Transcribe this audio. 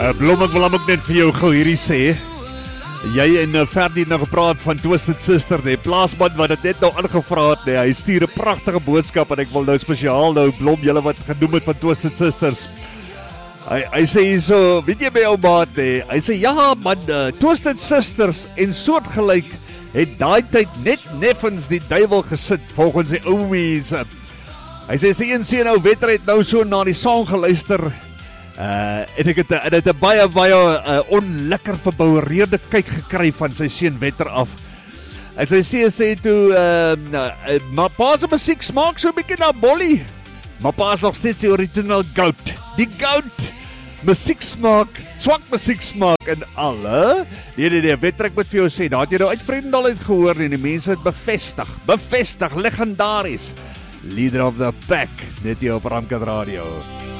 Blom, ek wil hom ook net vir jou gou hierdie sê. Jy en Ferdi nou gepraat van Twisted Sister, die plaasman wat dit net nou aangevra het, hy stuur 'n pragtige boodskap en ek wil nou spesiaal nou Blom, julle wat genoem het van Twisted Sisters. Hy sê hier so, weet jy by jou maat, hy sê, ja man, Twisted Sisters en soortgelyk het daai tyd net neffens die duiwel gesit, volgens die ou mense. Hy sê, sy een seun ou Wetter het nou so na die sang geluister, en ek het 'n baie onlekker verboureerde kyk gekry van sy seun Wetter af. En sy sê toe, maar pa se musiek smaak so 'n bietjie na Bolly. Maar pa is nog steeds die original goat. Die goat. Musieksmaak, swak musieksmaak en alle. Nee, Wetter, ek moet vir jou sê, daar het jy nou uit Vredendal uit gehoor en die mense het bevestig, legendaries. Leader of the pack, net hier op Ramkat Radio.